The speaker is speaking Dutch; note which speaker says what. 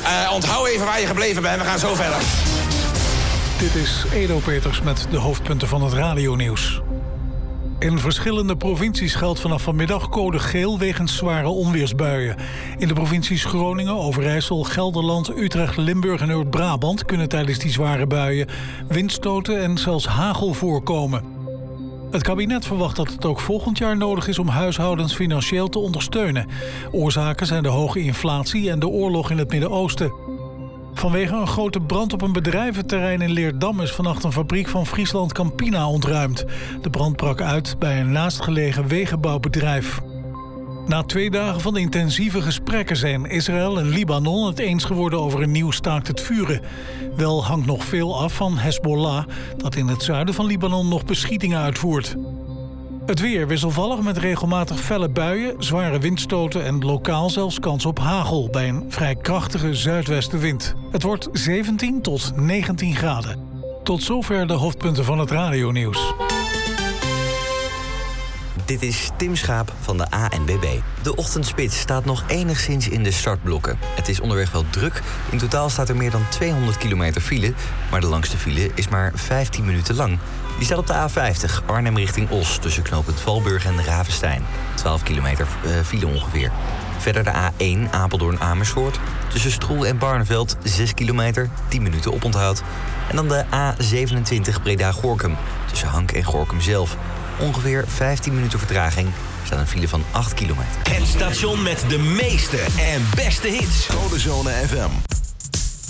Speaker 1: Onthoud even waar je gebleven bent. We gaan zo verder.
Speaker 2: Dit is Edo Peters met de hoofdpunten van het radionieuws. In verschillende provincies geldt vanaf vanmiddag code geel wegens zware onweersbuien. In de provincies Groningen, Overijssel, Gelderland, Utrecht, Limburg en Noord-Brabant kunnen tijdens die zware buien windstoten en zelfs hagel voorkomen. Het kabinet verwacht dat het ook volgend jaar nodig is om huishoudens financieel te ondersteunen. Oorzaken zijn de hoge inflatie en de oorlog in het Midden-Oosten. Vanwege een grote brand op een bedrijventerrein in Leerdam is vannacht een fabriek van Friesland Campina ontruimd. De brand brak uit bij een naastgelegen wegenbouwbedrijf. Na 2 dagen van intensieve gesprekken zijn Israël en Libanon het eens geworden over een nieuw staakt het vuren. Wel hangt nog veel af van Hezbollah, dat in het zuiden van Libanon nog beschietingen uitvoert. Het weer wisselvallig met regelmatig felle buien, zware windstoten en lokaal zelfs kans op hagel bij een vrij krachtige zuidwestenwind. Het wordt 17 tot 19 graden. Tot zover de hoofdpunten van het radionieuws.
Speaker 3: Dit is Tim Schaap van de ANWB. De ochtendspits staat nog enigszins in de startblokken. Het is onderweg wel druk. In totaal staat er meer dan 200 kilometer file. Maar de langste file is maar 15 minuten lang. Die staat op de A50, Arnhem richting Os, tussen knooppunt Valburg en Ravenstein. 12 kilometer file ongeveer. Verder de A1, Apeldoorn-Amersfoort. Tussen Stroel en Barneveld, 6 kilometer, 10 minuten oponthoud. En dan de A27, Breda-Gorinchem. Tussen Hank en Gorinchem zelf. Ongeveer 15 minuten vertraging. Er staat een file van 8 kilometer.
Speaker 4: Het station met de meeste en beste hits.
Speaker 5: Codezone FM.